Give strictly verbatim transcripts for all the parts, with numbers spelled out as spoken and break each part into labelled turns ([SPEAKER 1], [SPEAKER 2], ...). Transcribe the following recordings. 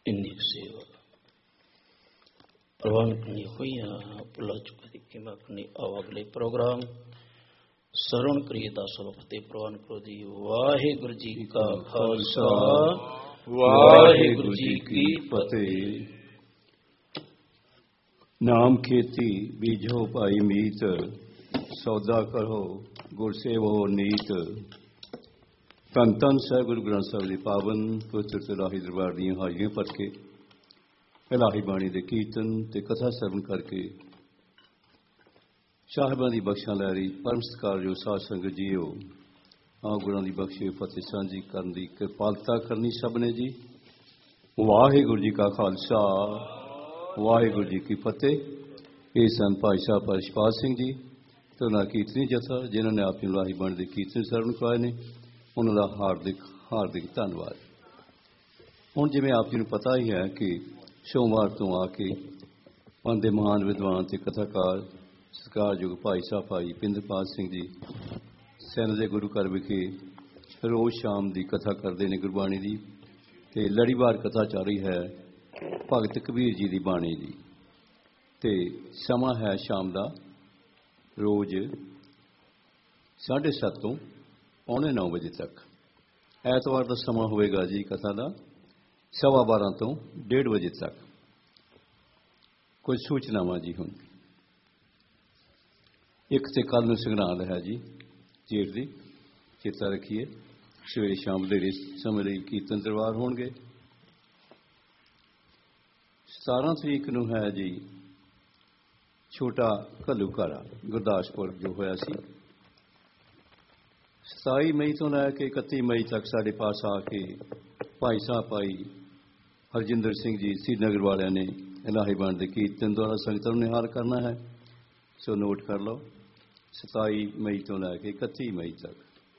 [SPEAKER 1] ਇੰਨੀ ਸੇਵਾ ਪ੍ਰਵਾਨ ਕਰਨੀ ਹੋਈਆਂ ਭੁੱਲਾ ਚੁੱਕਾ ਦੀ ਕਿਮਾ ਕਰਨੀ। ਆਓ ਅਗਲੇ ਪ੍ਰੋਗਰਾਮ ਸਰਵਣ ਕਰੀਏ ਦਾ ਸਲੋਕ ਪ੍ਰਵਾਨ ਕਰੋ ਜੀ। ਵਾਹਿਗੁਰੂ ਜੀ ਕਾ ਖਾਲਸਾ ਵਾਹਿਗੁਰੂ ਜੀ ਕੀ ਫਤਿਹ।
[SPEAKER 2] ਨਾਮ ਖੇਤੀ ਬੀਜੋ ਭਾਈ ਮੀਤ, ਸੌਦਾ ਕਰੋ ਗੁਰ ਸੇਵੋ ਨੀਤ। ਧੰਨ ਧੰਨ ਸਾਹਿਬ ਗੁਰੂ ਗ੍ਰੰਥ ਸਾਹਿਬ ਦੇ ਪਾਵਨ ਪਵਿੱਤਰ ਇਲਾਹੀ ਦਰਬਾਰ ਦੀਆਂ ਹਾਜ਼ਰੀਆਂ ਭਰ ਕੇ ਇਲਾਹੀ ਬਾਣੀ ਦੇ ਕੀਰਤਨ ਤੇ ਕਥਾ ਸਰਵਣ ਕਰਕੇ ਸਾਹਿਬਾਂ ਦੀ ਬਖਸ਼ਾਂ ਲੈ ਰਹੀ ਪਰਮ ਸਤਿਕਾਰਯੋਗ ਸਾਧ ਸੰਗਤ ਜੀਓ, ਆਹ ਗੁਰਾਂ ਦੀ ਬਖਸ਼ੀ ਫਤਿਹ ਸਾਂਝੀ ਕਰਨ ਦੀ ਕਿਰਪਾਲਤਾ ਕਰਨੀ ਸਭ ਨੇ ਜੀ। ਵਾਹਿਗੁਰੂ ਜੀ ਕਾ ਖਾਲਸਾ ਵਾਹਿਗੁਰੂ ਜੀ ਕੀ ਫਤਿਹ। ਇਹ ਸਨ ਭਾਈ ਸਾਹਿਬ ਪਰਸ਼ਪਾਲ ਸਿੰਘ ਜੀ ਤੇ ਉਹਨਾਂ ਕੀਰਤਨੀ ਜਥਾ ਜਿਨ੍ਹਾਂ ਨੇ ਆਪ ਨੂੰ ਇਲਾਹੀ ਬਾਣੀ ਦੇ ਕੀਰਤਨ ਸਰਵਣ ਕਰਵਾਏ ਨੇ, ਉਹਨਾਂ ਦਾ ਹਾਰਦਿਕ ਹਾਰਦਿਕ ਧੰਨਵਾਦ। ਹੁਣ ਜਿਵੇਂ ਆਪ ਜੀ ਨੂੰ ਪਤਾ ਹੀ ਹੈ ਕਿ ਸੋਮਵਾਰ ਤੋਂ ਆ ਕੇ ਪੰਥ ਦੇ ਮਹਾਨ ਵਿਦਵਾਨ ਤੇ ਕਥਾਕਾਰ ਸਤਿਕਾਰਯੋਗ ਭਾਈ ਸਾਹਿਬ ਭਾਈ ਪਿੰਦਰਪਾਲ ਸਿੰਘ ਜੀ ਸੈਨ ਦੇ ਗੁਰੂ ਘਰ ਵਿਖੇ ਰੋਜ਼ ਸ਼ਾਮ ਦੀ ਕਥਾ ਕਰਦੇ ਨੇ ਗੁਰਬਾਣੀ ਦੀ, ਤੇ ਲੜੀਵਾਰ ਕਥਾ ਚੱਲ ਰਹੀ ਹੈ ਭਗਤ ਕਬੀਰ ਜੀ ਦੀ ਬਾਣੀ ਦੀ। ਤੇ ਸਮਾਂ ਹੈ ਸ਼ਾਮ ਦਾ ਰੋਜ਼ ਸਾਢੇ ਸੱਤ ਤੋਂ ਪੌਣੇ ਨੌ ਵਜੇ ਤੱਕ। ਐਤਵਾਰ ਦਾ ਸਮਾਂ ਹੋਵੇਗਾ ਜੀ ਕਥਾ ਦਾ ਸਵਾ ਬਾਰਾਂ ਤੋਂ ਡੇਢ ਵਜੇ ਤੱਕ। ਕੁਝ ਸੂਚਨਾਵਾਂ ਜੀ। ਹੁਣ ਇੱਕ ਤੇ ਕੱਲ੍ਹ ਨੂੰ ਸੰਗਰਾਂਦ ਹੈ ਜੀ ਜੇਠ ਦੀ, ਚੇਤਾ ਰੱਖੀਏ। ਸਵੇਰੇ ਸ਼ਾਮ ਵਧੇਰੇ ਸਮੇਂ ਲਈ ਕੀਰਤਨ ਦਰਬਾਰ ਹੋਣਗੇ। ਸਤਾਰਾਂ ਤਰੀਕ ਨੂੰ ਹੈ ਜੀ ਛੋਟਾ ਘੱਲੂਘਾਰਾ ਗੁਰਦਾਸਪੁਰ ਜੋ ਹੋਇਆ ਸੀ। ਸਤਾਈ ਮਈ ਤੋਂ ਲੈ ਕੇ ਇਕੱਤੀ ਮਈ ਤੱਕ ਸਾਡੇ ਪਾਸ ਆ ਕੇ ਭਾਈ ਸਾਹਿਬ ਭਾਈ ਹਰਜਿੰਦਰ ਸਿੰਘ ਜੀ ਸ੍ਰੀਨਗਰ ਵਾਲਿਆਂ ਨੇ ਇਲਾਹੀ ਬਾਣੀ ਦੇ ਕੀਰਤਨ ਦੁਆਰਾ ਸੰਗਤਾਂ ਨੂੰ ਨਿਹਾਲ ਕਰਨਾ ਹੈ। ਸੋ ਨੋਟ ਕਰ ਲਓ, ਸਤਾਈ ਮਈ ਤੋਂ ਲੈ ਕੇ ਇਕੱਤੀ ਮਈ ਤੱਕ।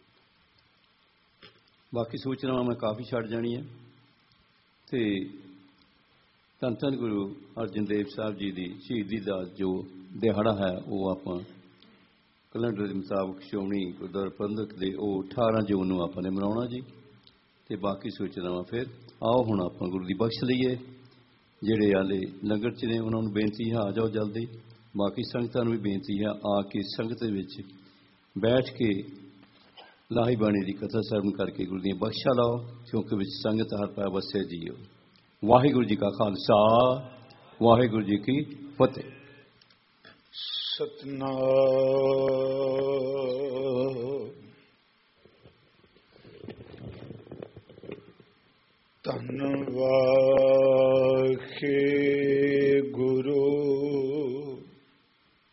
[SPEAKER 2] ਬਾਕੀ ਸੂਚਨਾਵਾਂ ਮੈਂ ਕਾਫੀ ਛੱਡ ਜਾਣੀ ਹੈ। ਤੇ ਧੰਨ ਧੰਨ ਗੁਰੂ ਅਰਜਨ ਦੇਵ ਸਾਹਿਬ ਜੀ ਦੀ ਸ਼ਹੀਦੀ ਦਾ ਜੋ ਦਿਹਾੜਾ ਹੈ ਉਹ ਆਪਾਂ ਕੈਲੰਡਰ ਦੇ ਮੁਤਾਬਕ ਸ਼੍ਰੋਮਣੀ ਗੁਰਦੁਆਰਾ ਪ੍ਰਬੰਧਕ ਦੇ ਉਹ ਅਠਾਰਾਂ ਜੂਨ ਨੂੰ ਆਪਾਂ ਨੇ ਮਨਾਉਣਾ ਜੀ। ਤੇ ਬਾਕੀ ਸੂਚਨਾਵਾਂ ਫਿਰ ਆਓ ਹੁਣ ਆਪਾਂ ਗੁਰੂ ਦੀ ਬਖਸ਼ ਲਈਏ। ਜਿਹੜੇ ਹਾਲੇ ਲੰਗਰ 'ਚ ਨੇ ਉਹਨਾਂ ਨੂੰ ਬੇਨਤੀ ਹੈ ਆ ਜਾਓ ਜਲਦੀ। ਬਾਕੀ ਸੰਗਤਾਂ ਨੂੰ ਵੀ ਬੇਨਤੀ ਹੈ ਆ ਕੇ ਸੰਗਤ ਦੇ ਵਿੱਚ ਬੈਠ ਕੇ ਇਲਾਹੀ ਬਾਣੀ ਦੀ ਕਥਾ ਸਰਵਣ ਕਰਕੇ ਗੁਰੂ ਦੀਆਂ ਬਖਸ਼ਾਂ ਲਾਓ, ਕਿਉਂਕਿ ਵਿੱਚ ਸੰਗਤ ਹਰ ਪੈ ਵਸੇ ਜੀਓ। ਵਾਹਿਗੁਰੂ ਜੀ ਕਾ ਖਾਲਸਾ ਵਾਹਿਗੁਰੂ ਜੀ ਕੀ ਫਤਿਹ।
[SPEAKER 3] ਸਤਨਾਮ ਧੰਨ ਵਾਹਿਗੁਰੂ